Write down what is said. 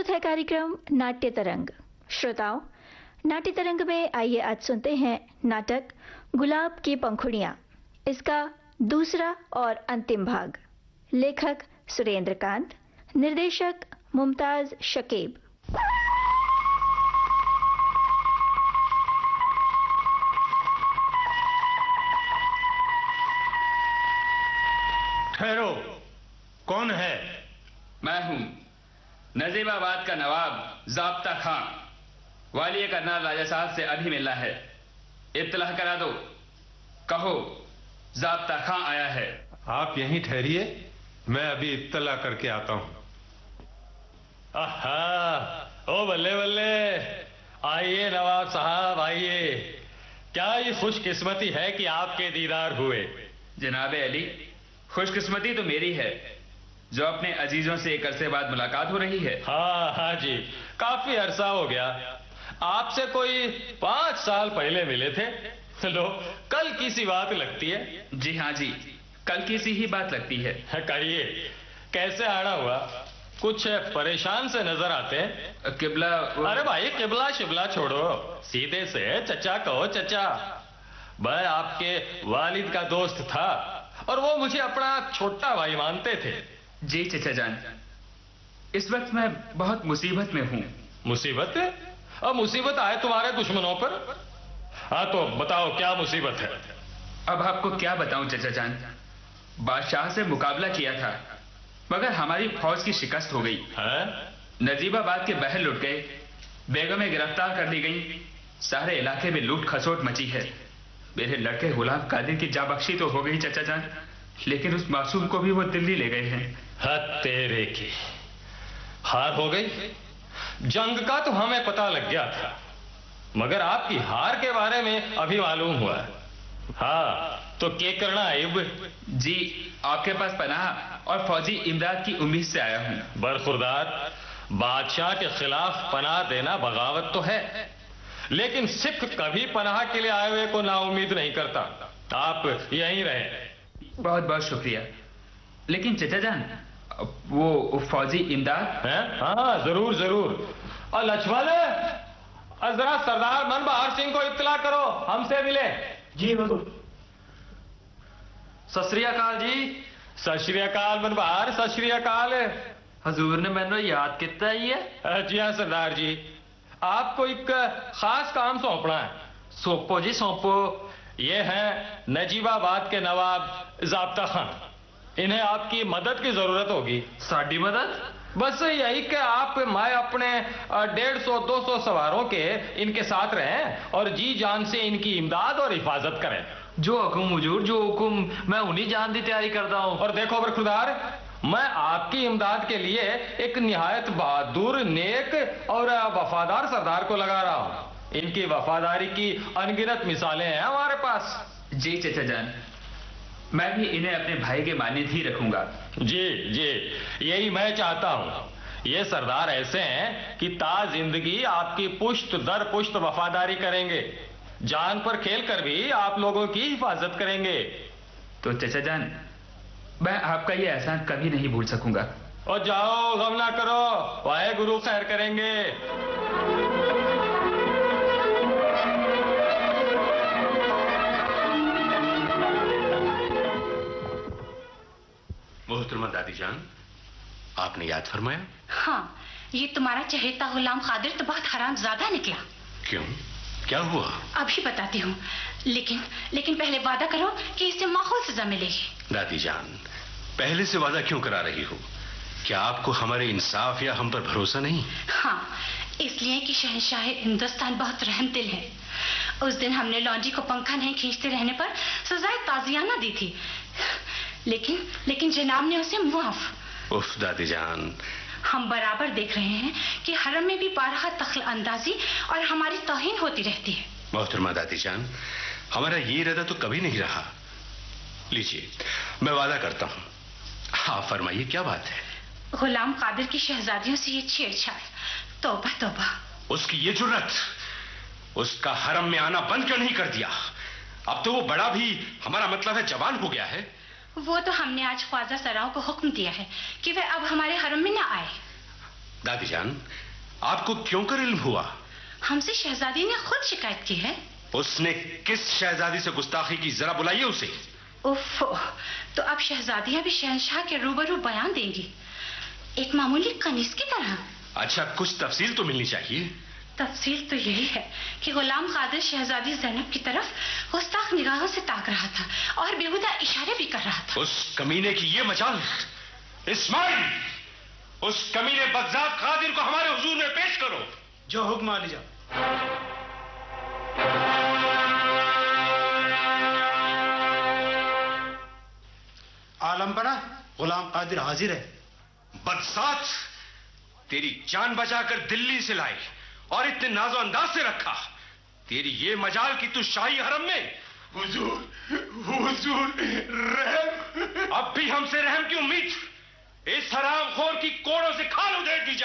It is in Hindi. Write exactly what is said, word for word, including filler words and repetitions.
प्रस्तुत है कार्यक्रम नाट्य तरंग। श्रोताओं, नाट्य तरंग में आइए आज सुनते हैं नाटक गुलाब की पंखुड़ियां, इसका दूसरा और अंतिम भाग। लेखक सुरेंद्र कांत, निर्देशक मुमताज शकीब। ठहरो, कौन है? मैं हूं नजीबाबाद का नवाब ज़ाब्ता खां। वाली करनाल राजा साहब से अभी मिलना है, इत्तला करा दो। कहो ज़ाब्ता खां आया है। आप यहीं ठहरिए, मैं अभी इत्तला करके आता हूं। आहा, ओ बल्ले बल्ले, आइए नवाब साहब आइए। क्या ये खुशकिस्मती है कि आपके दीदार हुए। जनाबे अली, खुशकिस्मती तो मेरी है जो अपने अजीजों से एक अरसे बाद मुलाकात हो रही है। हाँ हाँ जी, काफी अरसा हो गया। आपसे कोई पांच साल पहले मिले थे। लो, कल की सी बात लगती है। जी हाँ जी, कल की सी ही बात लगती है। कहिए, कैसे आना हुआ? कुछ परेशान से नजर आते हैं। किबला वो... अरे भाई, किबला शिबला छोड़ो, सीधे से चचा कहो। चचा, मैं आपके वालिद का दोस्त था और वो मुझे अपना छोटा भाई मानते थे। जी चचा जान, इस वक्त मैं बहुत मुसीबत में हूं। मुसीबत? अब मुसीबत आए तुम्हारे दुश्मनों पर? हाँ तो बताओ, क्या मुसीबत है? अब आपको क्या बताऊं चचा जान, बादशाह से मुकाबला किया था मगर हमारी फौज की शिकस्त हो गई है? नजीबाबाद के बहर लुट गए, बेगमें गिरफ्तार कर ली गई, सारे इलाके में लूट खसोट मची है। मेरे लड़के गुलाम कादिर की जाबख्शी तो हो गई चचा जान, लेकिन उस मासूम को भी वो दिल्ली ले गए हैं। हद तेरे की, हार हो गई? जंग का तो हमें पता लग गया था, मगर आपकी हार के बारे में अभी मालूम हुआ। हाँ तो क्या करना है? जी, आपके पास पनाह और फौजी इमदाद की उम्मीद से आया हूं। बरखुरदार, बादशाह के खिलाफ पनाह देना बगावत तो है, लेकिन सिख कभी पनाह के लिए आए हुए को नाउम्मीद नहीं करता। आप यहीं रहे। बहुत बहुत शुक्रिया। लेकिन चचा जान, वो फौजी इमदाद है? हाँ जरूर जरूर। और लक्ष्मण, जरा सरदार मनबहार सिंह को इत्तला करो, हमसे मिले। जी हुजूर। सत श्री अकाल जी। सत श्री अकाल मनबहार, सत श्री अकाल। हजूर ने मैंने याद किया ही है। जी हाँ सरदार जी, आपको एक खास काम सौंपना है। सौंपो जी सौंपो। ये है नजीबाबाद के नवाब ज़ाब्ता खां, इन्हें आपकी मदद की जरूरत होगी। साडी मदद? बस यही कि आप मैं अपने डेढ़ सौ दो सौ सवारों के इनके साथ रहें और जी जान से इनकी इमदाद और हिफाजत करें। जो हुकुम हुजूर, जो हुकुम, मैं उन्हीं जान की तैयारी करता हूं। और देखो बरखुरदार, मैं आपकी इमदाद के लिए एक निहायत बहादुर, नेक और वफादार सरदार को लगा रहा हूं। इनकी वफादारी की अनगिनत मिसालें हैं हमारे पास। जी चचा जान, मैं भी इन्हें अपने भाई के मानिंद ही रखूंगा। जी जी, यही मैं चाहता हूं। ये सरदार ऐसे हैं कि ता जिंदगी आपकी पुश्त दर पुश्त वफादारी करेंगे, जान पर खेल कर भी आप लोगों की हिफाजत करेंगे। तो चचा जान, मैं आपका ये एहसान कभी नहीं भूल सकूंगा। और जाओ, गम ना करो, वाहे गुरु खैर करेंगे। मोहतरमा दादी जान, आपने याद फरमाया? हाँ, ये तुम्हारा चहेता गुलाम कादिर तो बहुत हरामजादा निकला। क्यों, क्या हुआ? अभी बताती हूँ, लेकिन लेकिन पहले वादा करो कि इससे माहौल सजा मिलेगी। दादी जान, पहले से वादा क्यों करा रही हो? क्या आपको हमारे इंसाफ या हम पर भरोसा नहीं? हाँ, इसलिए कि शहंशाह हिंदुस्तान बहुत रहमदिल है। उस दिन हमने लॉन्ड्री को पंखा नहीं खींचते रहने पर सजाए ताजियाना दी थी, लेकिन लेकिन जनाब ने उसे मुआफ। उफ दादी जान, हम बराबर देख रहे हैं कि हरम में भी बारहा दखल अंदाजी और हमारी तौहीन होती रहती है। मोहतरमा दादी जान, हमारा ये इरादा तो कभी नहीं रहा। लीजिए, मैं वादा करता हूँ। हाँ फरमाइए, क्या बात है? गुलाम कादिर की शहजादियों से ये छेड़छाड़, तौबा तौबा। उसकी ये जुर्रत, उसका हरम में आना बंद क्यों नहीं कर दिया? अब तो वो बड़ा भी, हमारा मतलब है जवान हो गया है। वो तो हमने आज ख्वाजा सराओं को हुक्म दिया है कि वे अब हमारे हरम में न आए। दादी जान, आपको क्यों कर इल्म हुआ? हमसे शहजादी ने खुद शिकायत की है। उसने किस शहजादी से गुस्ताखी की, जरा बुलाइए उसे। उफ, तो अब शहजादियां भी शहंशाह के रूबरू बयान देंगी, एक मामूली कनीज की तरह। अच्छा, कुछ तफसील तो मिलनी चाहिए। तफसील तो यही है कि गुलाम कादिर शहजादी ज़ैनब की तरफ गुस्ताख निगाहों से ताक रहा था और बेहुदा इशारे भी कर रहा था। उस कमीने की ये मजाल! इस्माइल, उस कमीने बज़्ज़ात कादिर को हमारे हुजूर में पेश करो। जो हुक्म आलिजा। आलमपना, गुलाम कादिर हाजिर है। बदसात, तेरी जान बचाकर दिल्ली से लाए और इतने नाजो अंदाज से रखा। तेरी ये मजाल की तू शाही हरम में। हुजूर, हुजूर, रहम। अब भी हमसे रहम की उम्मीद? इस हरामखोर की कोड़ों से खाल उधेड़ दी